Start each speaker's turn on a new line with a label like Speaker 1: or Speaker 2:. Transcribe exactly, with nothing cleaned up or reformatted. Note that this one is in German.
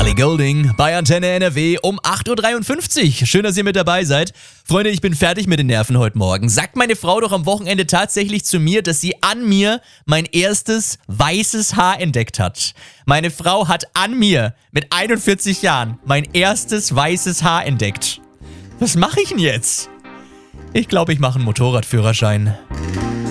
Speaker 1: Ellie Goulding bei Antenne N R W um acht Uhr dreiundfünfzig. Schön, dass ihr mit dabei seid. Freunde, ich bin fertig mit den Nerven heute Morgen. Sagt meine Frau doch am Wochenende tatsächlich zu mir, dass sie an mir mein erstes weißes Haar entdeckt hat. Meine Frau hat an mir mit einundvierzig Jahren mein erstes weißes Haar entdeckt. Was mache ich denn jetzt? Ich glaube, ich mache einen Motorradführerschein.